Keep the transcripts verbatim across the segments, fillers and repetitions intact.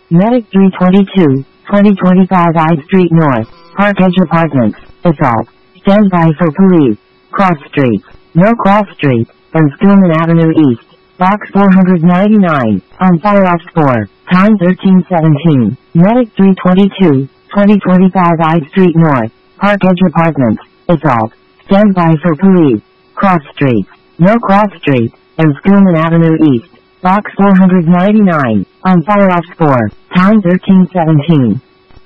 Medic three twenty-two, twenty twenty-five I Street North, Park Edge Apartments, Assault. Stand by for police. Cross Street, No Cross Street, and Stillman Avenue East, Box four ninety-nine, on Fire Ops four, time thirteen seventeen. Medic three twenty-two, twenty twenty-five I Street North, Park Edge Apartments, Assault. Stand by for police. Cross Street, No Cross Street, and Stillman Avenue East, Box four ninety-nine, on Fire Ops four, time thirteen seventeen.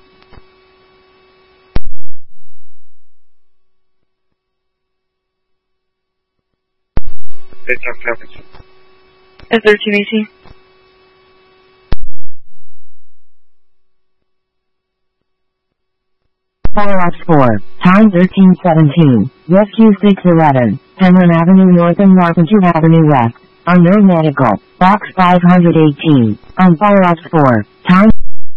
Bedtime Campus. At thirteen eighteen. Fire Ops four, time thirteen seventeen, Rescue six eleven, Penland Avenue North and Martinton Avenue West, on No Medical, Box five eighteen, on Fire Ops four, time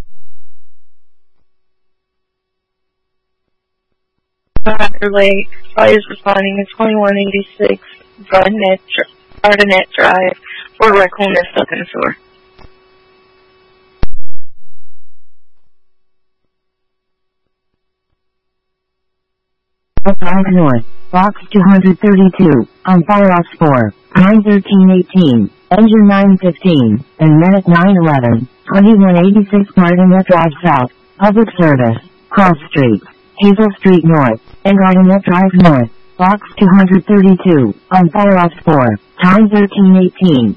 After late, fires responding to twenty-one eighty-six Garnet, Ardenette Drive, for recklessness up in the sewer. five North, Box two thirty-two, on Fire Ops four, time thirteen eighteen, Engine nine fifteen, and Medic nine eleven, twenty-one eighty-six Ardenette Drive South, Public Service, Cross Street, Hazel Street North, and Ardenette Drive North, Box two thirty-two, on Fire Ops four, time thirteen eighteen.